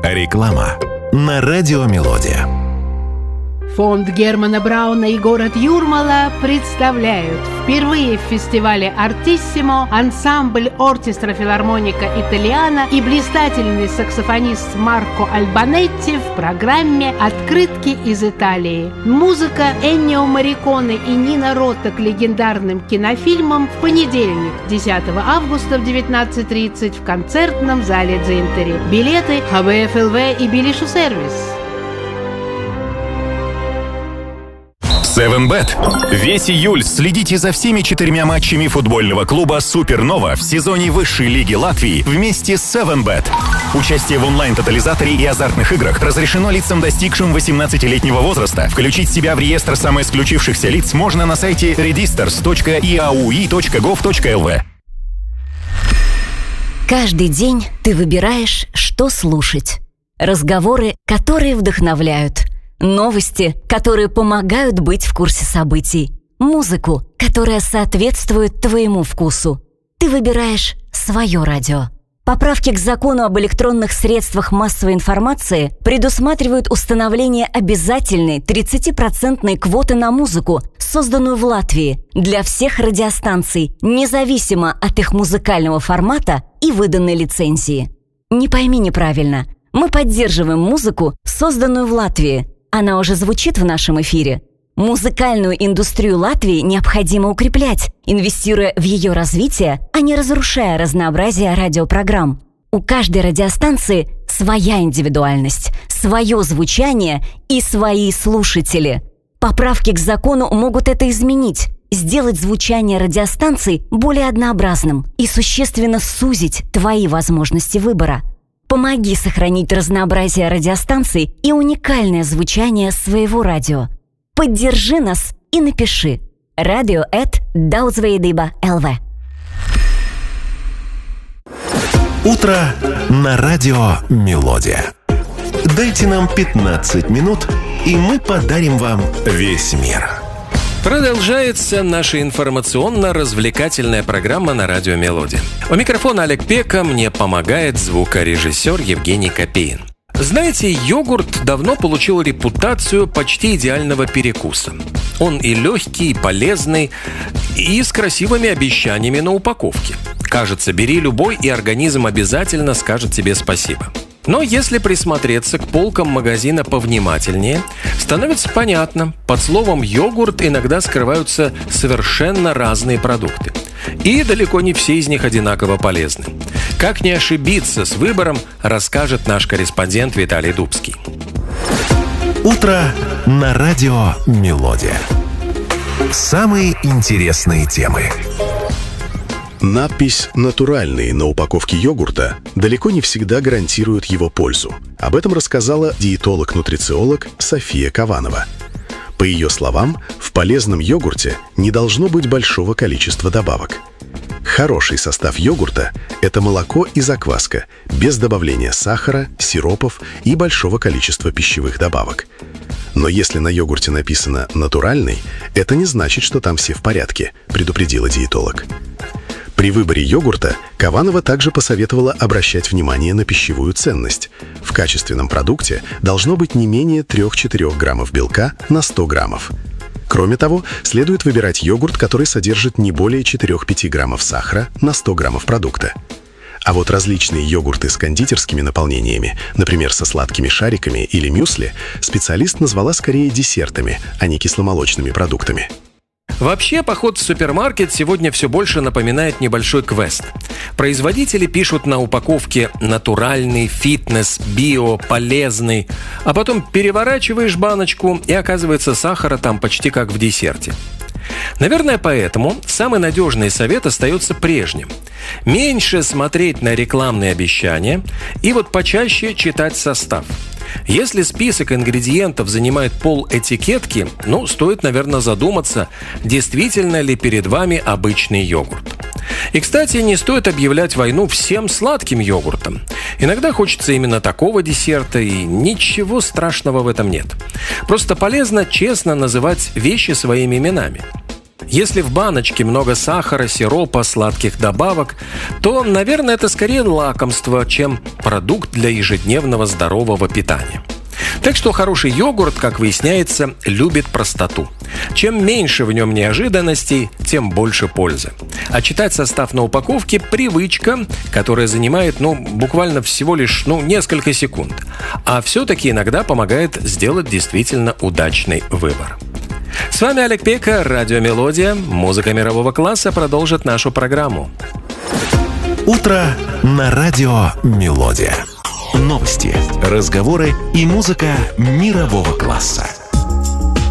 Реклама на Радио Мелодия. Фонд Германа Брауна и город Юрмала представляют впервые в фестивале «Артиссимо» ансамбль оркестра филармоника Италиана и блистательный саксофонист Марко Альбанетти в программе «Открытки из Италии». Музыка Эннио Морриконе и Нино Рота к легендарным кинофильмам в понедельник, 10 августа в 19:30 в концертном зале Дзинтери. Билеты ХБФЛВ и Билишу Сервис. 7bet. Весь июль следите за всеми 4 матчами футбольного клуба «Супернова» в сезоне высшей лиги Латвии вместе с 7bet. Участие в онлайн-тотализаторе и азартных играх разрешено лицам, достигшим 18-летнего возраста. Включить себя в реестр самоисключившихся лиц можно на сайте registers.iaui.gov.lv. Каждый день ты выбираешь, что слушать. Разговоры, которые вдохновляют. Новости, которые помогают быть в курсе событий. Музыку, которая соответствует твоему вкусу. Ты выбираешь свое радио. Поправки к закону об электронных средствах массовой информации предусматривают установление обязательной 30% квоты на музыку, созданную в Латвии, для всех радиостанций, независимо от их музыкального формата и выданной лицензии. Не пойми неправильно. Мы поддерживаем музыку, созданную в Латвии. Она уже звучит в нашем эфире. Музыкальную индустрию Латвии необходимо укреплять, инвестируя в ее развитие, а не разрушая разнообразие радиопрограмм. У каждой радиостанции своя индивидуальность, свое звучание и свои слушатели. Поправки к закону могут это изменить, сделать звучание радиостанций более однообразным и существенно сузить твои возможности выбора. Помоги сохранить разнообразие радиостанций и уникальное звучание своего радио. Поддержи нас и напиши radio@daudzveidība.lv. Утро на Радио Мелодия. Дайте нам 15 минут, и мы подарим вам весь мир. Продолжается наша информационно-развлекательная программа на Радио Мелодия. У микрофона Олег Пека, мне помогает звукорежиссер Евгений Копеин. Знаете, йогурт давно получил репутацию почти идеального перекуса. Он и легкий, и полезный, и с красивыми обещаниями на упаковке. Кажется, бери любой, и организм обязательно скажет тебе спасибо. Но если присмотреться к полкам магазина повнимательнее, становится понятно, под словом «йогурт» иногда скрываются совершенно разные продукты. И далеко не все из них одинаково полезны. Как не ошибиться с выбором, расскажет наш корреспондент Виталий Дубский. Утро на Радио Мелодия. Самые интересные темы. Надпись «Натуральный» на упаковке йогурта далеко не всегда гарантирует его пользу. Об этом рассказала диетолог-нутрициолог София Кованова. По ее словам, в полезном йогурте не должно быть большого количества добавок. Хороший состав йогурта – это молоко и закваска, без добавления сахара, сиропов и большого количества пищевых добавок. Но если на йогурте написано «натуральный», это не значит, что там все в порядке, предупредила диетолог. При выборе йогурта Кованова также посоветовала обращать внимание на пищевую ценность. В качественном продукте должно быть не менее 3-4 граммов белка на 100 граммов. Кроме того, следует выбирать йогурт, который содержит не более 4-5 граммов сахара на 100 граммов продукта. А вот различные йогурты с кондитерскими наполнениями, например, со сладкими шариками или мюсли, специалист назвала скорее десертами, а не кисломолочными продуктами. Вообще, поход в супермаркет сегодня все больше напоминает небольшой квест. Производители пишут на упаковке «натуральный», «фитнес», «био», «полезный», а потом переворачиваешь баночку, и оказывается, сахара там почти как в десерте. Наверное, поэтому самый надежный совет остается прежним. Меньше смотреть на рекламные обещания и вот почаще читать состав. Если список ингредиентов занимает пол этикетки, стоит, наверное, задуматься, действительно ли перед вами обычный йогурт. И, кстати, не стоит объявлять войну всем сладким йогуртам. Иногда хочется именно такого десерта, и ничего страшного в этом нет. Просто полезно честно называть вещи своими именами. Если в баночке много сахара, сиропа, сладких добавок, то, наверное, это скорее лакомство, чем продукт для ежедневного здорового питания. Так что хороший йогурт, как выясняется, любит простоту. Чем меньше в нем неожиданностей, тем больше пользы. А читать состав на упаковке – привычка, которая занимает, буквально всего лишь, несколько секунд. А все-таки иногда помогает сделать действительно удачный выбор. С вами Олег Пека, радио «Мелодия». Музыка мирового класса продолжит нашу программу. Утро на радио «Мелодия». Новости, разговоры и музыка мирового класса.